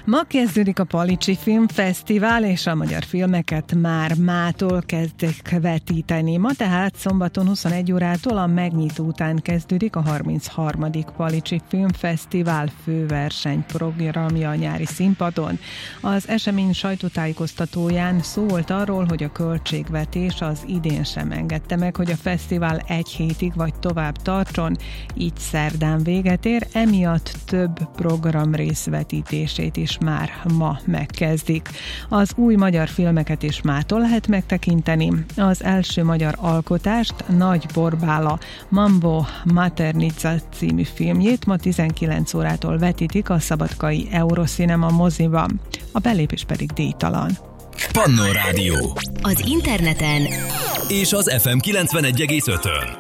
Ma kezdődik a Palicsi Filmfesztivál, és a magyar filmeket már mától kezdik vetíteni. Ma tehát szombaton 21 órától a megnyitó után kezdődik a 33. Palicsi Filmfesztivál főversenyprogramja a nyári színpadon. Az esemény sajtótájékoztatóján szó volt arról, hogy a költségvetés az idén sem engedte meg, hogy a fesztivál egy hétig vagy tovább tartson, így szerdán véget ér, emiatt több program részvetítését is már ma megkezdik. Az új magyar filmeket is mától lehet megtekinteni. Az első magyar alkotást, Nagy Borbála Mambo Maternica című filmjét ma 19 órától vetítik a szabadkai Eurocinema moziban. A belépés pedig díjtalan. Pannó Rádió. Az interneten és az FM 91,5-ön.